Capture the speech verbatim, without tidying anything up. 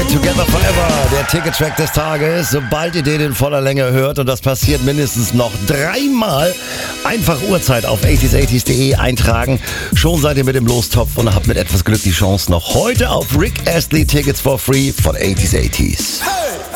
Together Forever, der Ticket-Track des Tages. Sobald ihr den in voller Länge hört, und das passiert mindestens noch dreimal, einfach Uhrzeit auf achtziger achtzig punkt de eintragen. Schon seid ihr mit im Lostopf und habt mit etwas Glück die Chance, noch heute auf Rick Astley Tickets for Free von achtziger achtzig. Hey!